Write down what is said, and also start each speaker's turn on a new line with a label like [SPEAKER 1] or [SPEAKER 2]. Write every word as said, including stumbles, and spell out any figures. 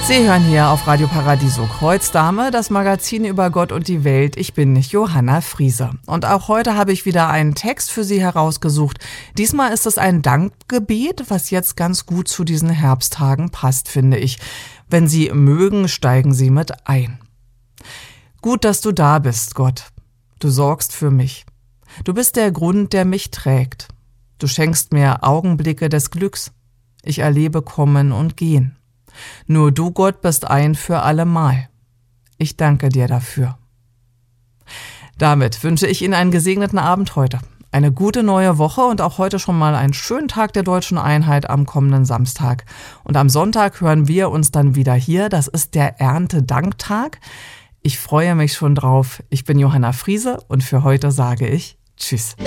[SPEAKER 1] Sie hören hier auf Radio Paradiso Kreuzdame, das Magazin über Gott und die Welt. Ich bin Johanna Frieser. Und auch heute habe ich wieder einen Text für Sie herausgesucht. Diesmal ist es ein Dankgebet, was jetzt ganz gut zu diesen Herbsttagen passt, finde ich. Wenn Sie mögen, steigen Sie mit ein. Gut, dass du da bist, Gott. Du sorgst für mich. Du bist der Grund, der mich trägt. Du schenkst mir Augenblicke des Glücks. Ich erlebe Kommen und Gehen. Nur du, Gott, bist ein für allemal. Ich danke dir dafür. Damit wünsche ich Ihnen einen gesegneten Abend heute, eine gute neue Woche und auch heute schon mal einen schönen Tag der Deutschen Einheit am kommenden Samstag. Und am Sonntag hören wir uns dann wieder hier. Das ist der Erntedanktag. Ich freue mich schon drauf. Ich bin Johanna Friese und für heute sage ich Tschüss.